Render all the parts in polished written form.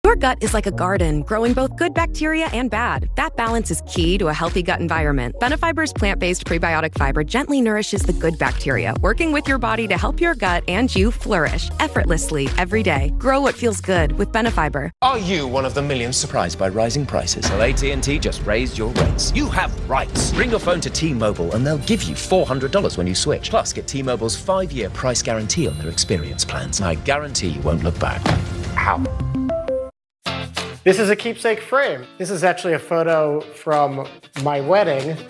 Your gut is like a garden, growing both good bacteria and bad. That balance is key to a healthy gut environment. Benefiber's plant-based prebiotic fiber gently nourishes the good bacteria, working with your body to help your gut and you flourish effortlessly every day. Grow what feels good with Benefiber. Are you one of the millions surprised by rising prices? Well, AT&T just raised your rates. You have rights. Bring your phone to T-Mobile and they'll give you $400 when you switch. Plus, get T-Mobile's 5-year price guarantee on their experience plans. I guarantee you won't look back. How? This is a keepsake frame. This is actually a photo from my wedding.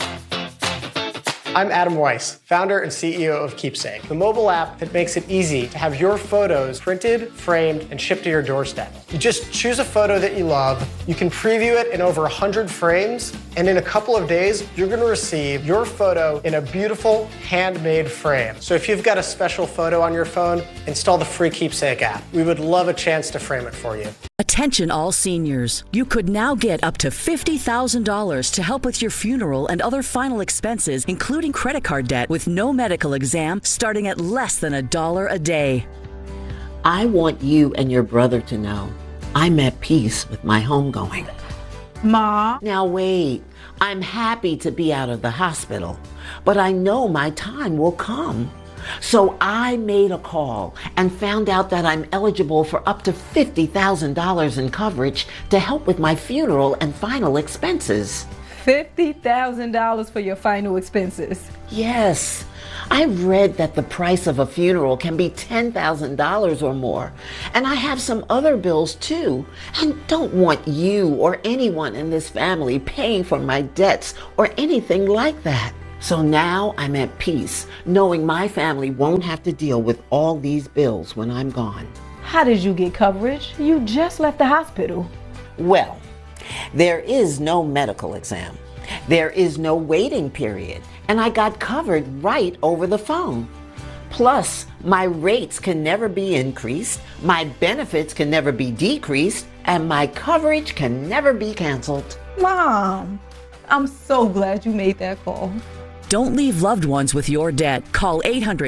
I'm Adam Weiss, founder and CEO of Keepsake, the mobile app that makes it easy to have your photos printed, framed, and shipped to your doorstep. You just choose a photo that you love, you can preview it in over 100 frames, and in a couple of days, you're gonna receive your photo in a beautiful, handmade frame. So if you've got a special photo on your phone, install the free Keepsake app. We would love a chance to frame it for you. Attention all seniors. You could now get up to $50,000 to help with your funeral and other final expenses, including credit card debt, with no medical exam, starting at less than $1 a day. I want you and your brother to know I'm at peace with my homegoing. Ma. Now wait, I'm happy to be out of the hospital, but I know my time will come. So I made a call and found out that I'm eligible for up to $50,000 in coverage to help with my funeral and final expenses. $50,000 for your final expenses? Yes. I read that the price of a funeral can be $10,000 or more. And I have some other bills too. And don't want you or anyone in this family paying for my debts or anything like that. So now I'm at peace, knowing my family won't have to deal with all these bills when I'm gone. How did you get coverage? You just left the hospital. Well, there is no medical exam. There is no waiting period. And I got covered right over the phone. Plus, my rates can never be increased, my benefits can never be decreased, and my coverage can never be canceled. Mom, I'm so glad you made that call. Don't leave loved ones with your debt. Call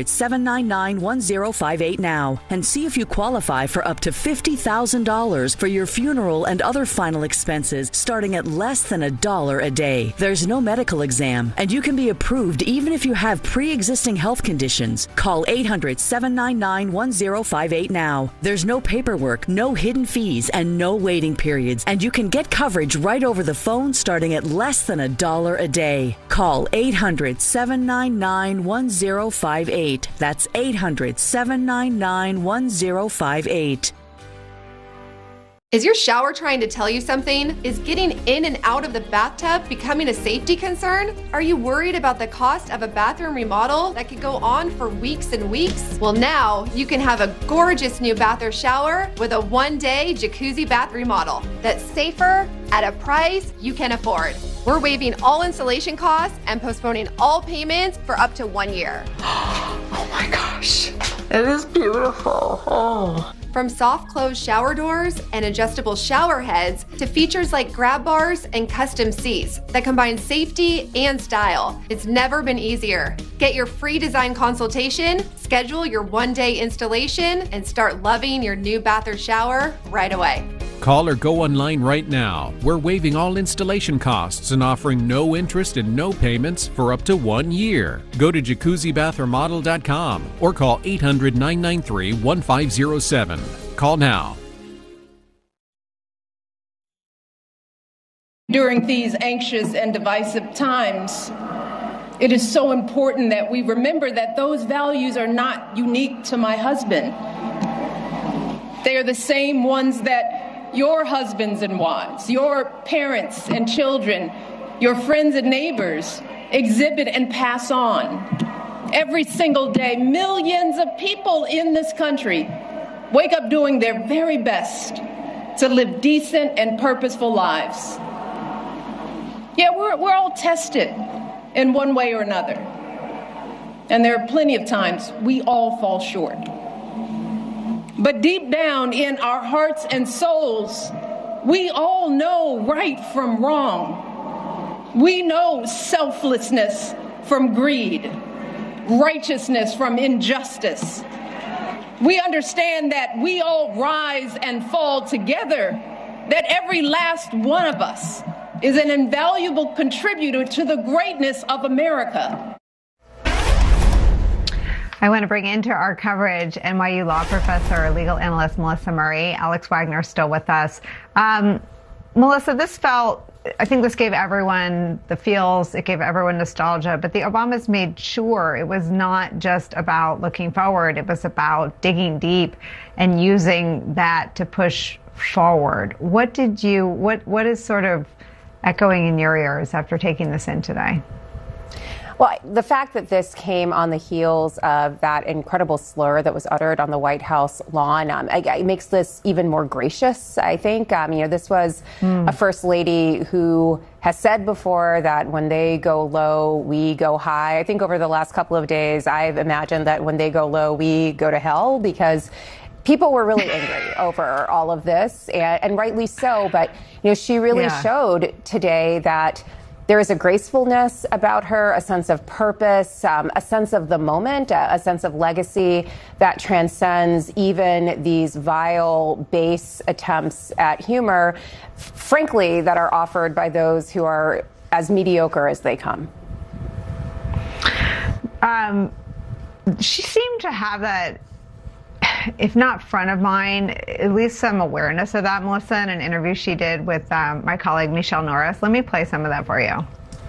800-799-1058 now and see if you qualify for up to $50,000 for your funeral and other final expenses, starting at less than $1 a day. There's no medical exam, and you can be approved even if you have pre-existing health conditions. Call 800-799-1058 now. There's no paperwork, no hidden fees, and no waiting periods, and you can get coverage right over the phone starting at less than $1 a day. Call 800-799-1058. That's 800-799-1058. Is your shower trying to tell you something? Is getting in and out of the bathtub becoming a safety concern? Are you worried about the cost of a bathroom remodel that could go on for weeks and weeks? Well, now you can have a gorgeous new bath or shower with a one-day jacuzzi bath remodel that's safer at a price you can afford. We're waiving all installation costs and postponing all payments for up to 1 year. Oh my gosh, it is beautiful. Oh. From soft close shower doors and adjustable shower heads to features like grab bars and custom seats that combine safety and style, it's never been easier. Get your free design consultation, schedule your one-day installation, and start loving your new bath or shower right away. Call or go online right now. We're waiving all installation costs and offering no interest and no payments for up to 1 year. Go to jacuzzibathoremodel.com or call 800-993-1507. Call now. During these anxious and divisive times, it is so important that we remember that those values are not unique to my husband. They are the same ones that your husbands and wives, your parents and children, your friends and neighbors exhibit and pass on. Every single day, millions of people in this country wake up doing their very best to live decent and purposeful lives. Yeah, we're all tested in one way or another. And there are plenty of times we all fall short. But deep down in our hearts and souls, we all know right from wrong. We know selflessness from greed, righteousness from injustice. We understand that we all rise and fall together, that every last one of us is an invaluable contributor to the greatness of America. I want to bring into our coverage NYU law professor, legal analyst Melissa Murray. Alex Wagner is still with us. Melissa, I think this gave everyone the feels, it gave everyone nostalgia, but the Obamas made sure it was not just about looking forward, it was about digging deep and using that to push forward. What is sort of echoing in your ears after taking this in today? Well, the fact that this came on the heels of that incredible slur that was uttered on the White House lawn, it makes this even more gracious, I think. This was a first lady who has said before that when they go low, we go high. I think over the last couple of days, I've imagined that when they go low, we go to hell, because people were really angry over all of this, and rightly so. But, she really showed today that there is a gracefulness about her, a sense of purpose, a sense of the moment, a sense of legacy that transcends even these vile, base attempts at humor, frankly, that are offered by those who are as mediocre as they come. She seemed to have that, if not front of mind, at least some awareness of that, Melissa, in an interview she did with my colleague Michelle Norris. Let me play some of that for you.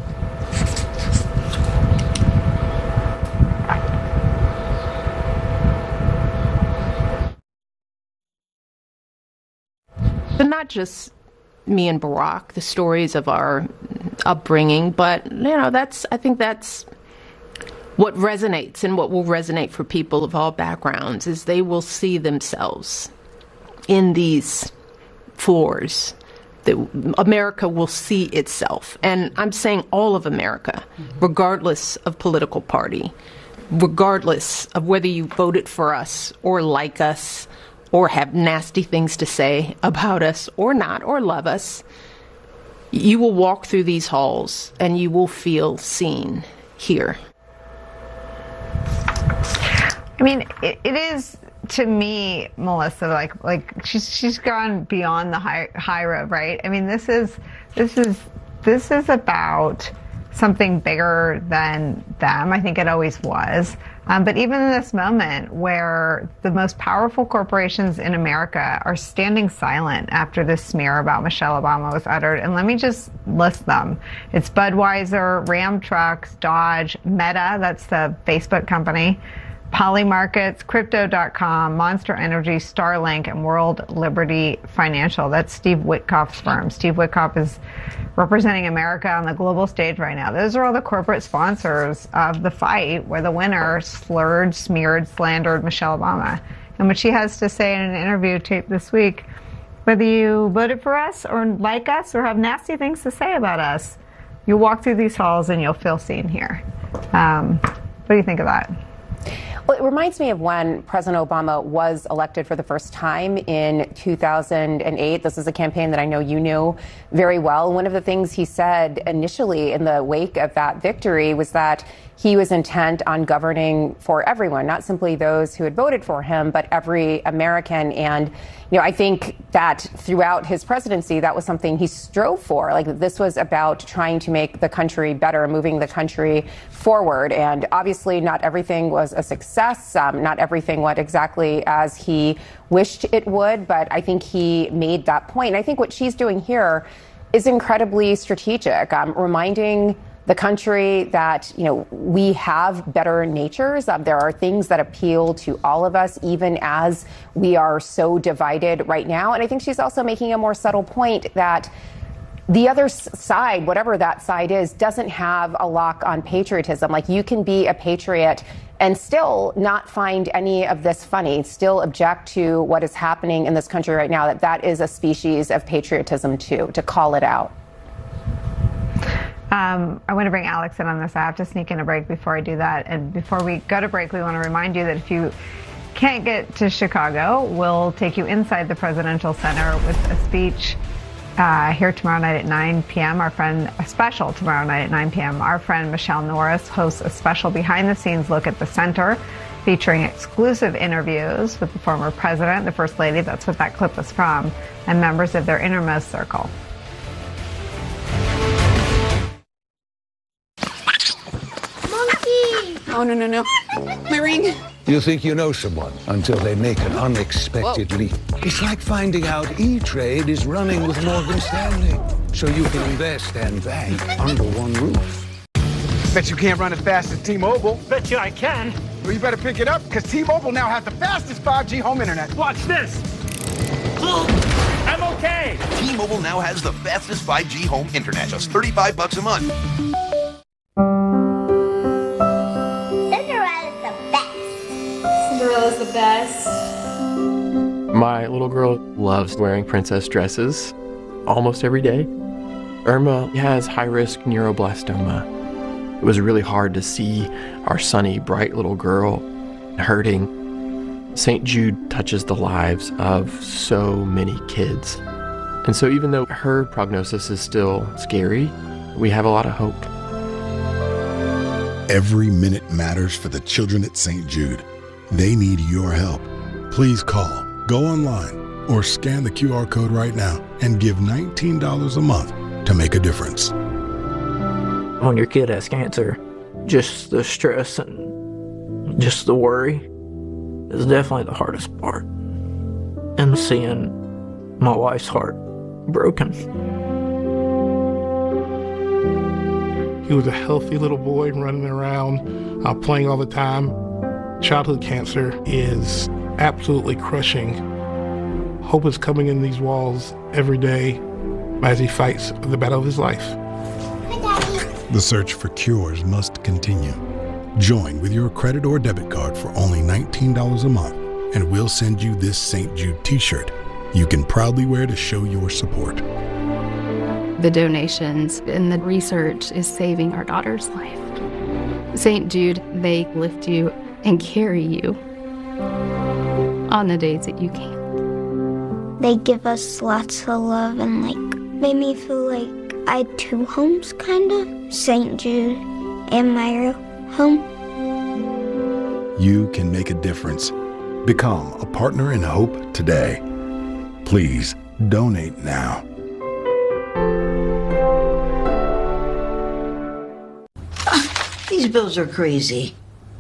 But not just me and Barack, the stories of our upbringing, but I think that's what resonates, and what will resonate for people of all backgrounds is they will see themselves in these floors. That America will see itself. And I'm saying all of America, regardless of political party, regardless of whether you voted for us or like us or have nasty things to say about us or not, or love us, you will walk through these halls and you will feel seen here. I mean, it is, to me, Melissa, like she's gone beyond the high road, right? I mean, this is about something bigger than them. I think it always was. But even in this moment where the most powerful corporations in America are standing silent after this smear about Michelle Obama was uttered, and let me just list them. It's Budweiser, Ram Trucks, Dodge, Meta, that's the Facebook company, Polymarkets, Crypto.com, Monster Energy, Starlink, and World Liberty Financial. That's Steve Witkoff's firm. Steve Witkoff is representing America on the global stage right now. Those are all the corporate sponsors of the fight where the winner slurred, smeared, slandered Michelle Obama. And what she has to say in an interview taped this week, whether you voted for us or like us or have nasty things to say about us, you'll walk through these halls and you'll feel seen here. What do you think of that? Well, it reminds me of when President Obama was elected for the first time in 2008. This is a campaign that I know you knew very well. One of the things he said initially in the wake of that victory was that he was intent on governing for everyone, not simply those who had voted for him, but every American. And, I think that throughout his presidency, that was something he strove for. Like, this was about trying to make the country better, moving the country forward. And obviously not everything was a success. Not everything went exactly as he wished it would. But I think he made that point. And I think what she's doing here is incredibly strategic, reminding the country that, we have better natures. There are things that appeal to all of us, even as we are so divided right now. And I think she's also making a more subtle point that the other side, whatever that side is, doesn't have a lock on patriotism. Like, you can be a patriot and still not find any of this funny, still object to what is happening in this country right now, that is a species of patriotism too, to call it out. I want to bring Alex in on this. I have to sneak in a break before I do that. And before we go to break, we want to remind you that if you can't get to Chicago, we'll take you inside the Presidential Center with a speech here tomorrow night at 9 p.m. A special tomorrow night at 9 p.m. Our friend Michelle Norris hosts a special behind-the-scenes look at the center featuring exclusive interviews with the former president, the first lady, that's what that clip was from, and members of their innermost circle. Oh, no. My ring. You think you know someone until they make an unexpected leap. It's like finding out E-Trade is running with Morgan Stanley, so you can invest and bank under one roof. Bet you can't run as fast as T-Mobile. Bet you I can. Well, you better pick it up, because T-Mobile now has the fastest 5G home internet. Watch this. I'm okay. T-Mobile now has the fastest 5G home internet, just $35 a month. Cinderella's the best. My little girl loves wearing princess dresses almost every day. Irma has high-risk neuroblastoma. It was really hard to see our sunny, bright little girl hurting. St. Jude touches the lives of so many kids. And so even though her prognosis is still scary, we have a lot of hope. Every minute matters for the children at St. Jude. They need your help. Please call, go online, or scan the QR code right now and give $19 a month to make a difference. When your kid has cancer, just the stress and just the worry is definitely the hardest part. And seeing my wife's heart broken. He was a healthy little boy running around, playing all the time. Childhood cancer is absolutely crushing. Hope is coming in these walls every day as he fights the battle of his life. The search for cures must continue. Join with your credit or debit card for only $19 a month, and we'll send you this St. Jude t-shirt you can proudly wear to show your support. The donations and the research is saving our daughter's life. St. Jude, they lift you and carry you on the days that you can't. They give us lots of love and made me feel like I had two homes, kind of. St. Jude and my home. You can make a difference. Become a partner in hope today. Please donate now. These bills are crazy.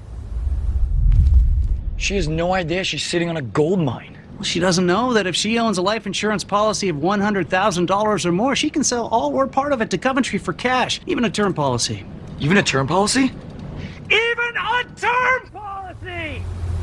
She has no idea she's sitting on a gold mine. Well, she doesn't know that if she owns a life insurance policy of $100,000 or more, she can sell all or part of it to Coventry for cash, even a term policy. Even a term policy? Even a term policy!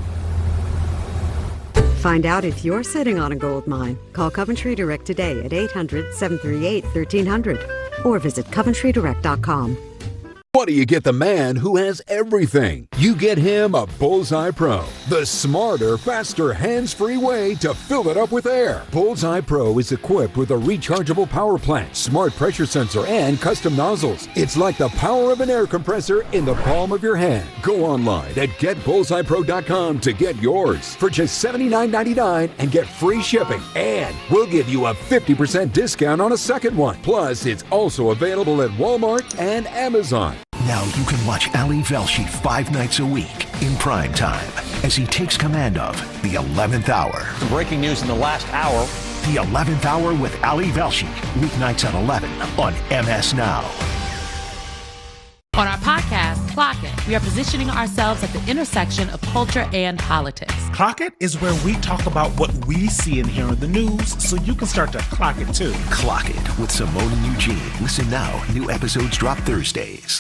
Find out if you're sitting on a gold mine. Call Coventry Direct today at 800-738-1300 or visit coventrydirect.com. What do you get the man who has everything? You get him a Bullseye Pro, the smarter, faster, hands-free way to fill it up with air. Bullseye Pro is equipped with a rechargeable power plant, smart pressure sensor, and custom nozzles. It's like the power of an air compressor in the palm of your hand. Go online at getbullseyepro.com to get yours for just $79.99 and get free shipping. And we'll give you a 50% discount on a second one. Plus, it's also available at Walmart and Amazon. Now you can watch Ali Velshi 5 nights a week in prime time as he takes command of The 11th Hour. Some breaking news in the last hour. The 11th Hour with Ali Velshi, weeknights at 11 on MS Now. On our podcast, Clock It, we are positioning ourselves at the intersection of culture and politics. Clock It is where we talk about what we see and hear in the news so you can start to clock it too. Clock It with Simone and Eugene. Listen now. New episodes drop Thursdays.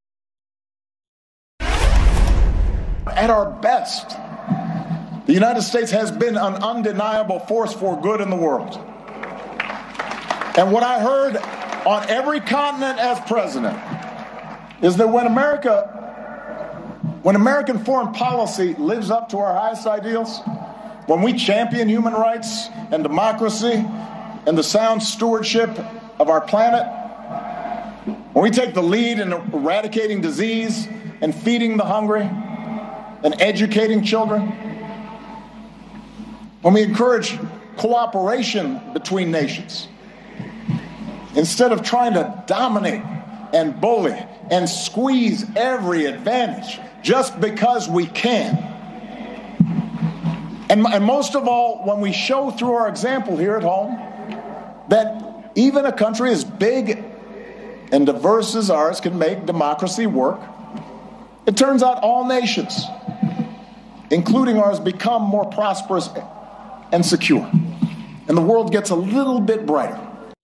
At our best, the United States has been an undeniable force for good in the world. And what I heard on every continent as president is that when American foreign policy lives up to our highest ideals, when we champion human rights and democracy and the sound stewardship of our planet, when we take the lead in eradicating disease and feeding the hungry and educating children, when we encourage cooperation between nations, instead of trying to dominate and bully and squeeze every advantage just because we can, And most of all, when we show through our example here at home that even a country as big and diverse as ours can make democracy work, it turns out all nations, including ours, become more prosperous and secure. And the world gets a little bit brighter.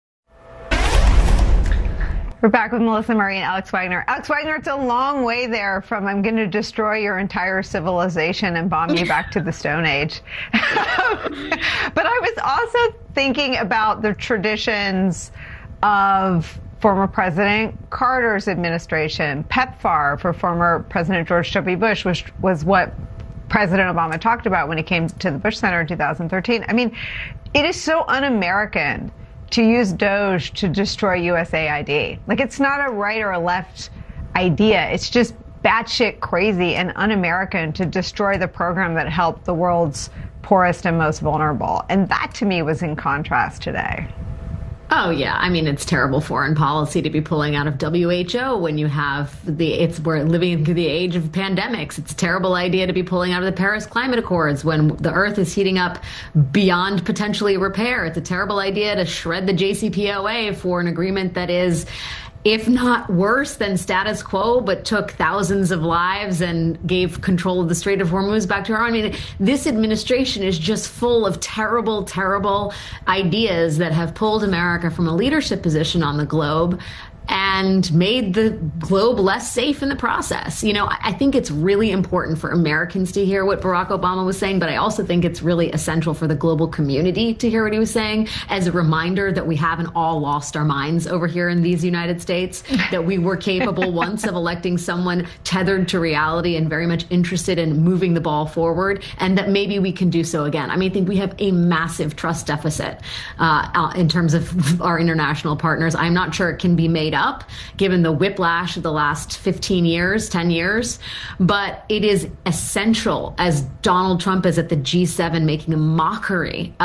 We're back with Melissa Murray and Alex Wagner. Alex Wagner, it's a long way there from I'm going to destroy your entire civilization and bomb you back to the Stone Age. But I was also thinking about the traditions of former President Carter's administration. PEPFAR for former President George W. Bush, which was what President Obama talked about when he came to the Bush Center in 2013. I mean, it is so un-American to use Doge to destroy USAID. Like, it's not a right or a left idea. It's just batshit crazy and un-American to destroy the program that helped the world's poorest and most vulnerable. And that, to me, was in contrast today. Oh, yeah. I mean, it's terrible foreign policy to be pulling out of WHO when you have we're living through the age of pandemics. It's a terrible idea to be pulling out of the Paris Climate Accords when the Earth is heating up beyond potentially repair. It's a terrible idea to shred the JCPOA for an agreement that is, if not worse than status quo, but took thousands of lives and gave control of the Strait of Hormuz back to Iran. I mean, this administration is just full of terrible, terrible ideas that have pulled America from a leadership position on the globe and made the globe less safe in the process. You know, I think it's really important for Americans to hear what Barack Obama was saying, but I also think it's really essential for the global community to hear what he was saying as a reminder that we haven't all lost our minds over here in these United States, that we were capable once of electing someone tethered to reality and very much interested in moving the ball forward, and that maybe we can do so again. I mean, I think we have a massive trust deficit in terms of our international partners. I'm not sure it can be made up, given the whiplash of the last 10 years, but it is essential, as Donald Trump is at the G7 making a mockery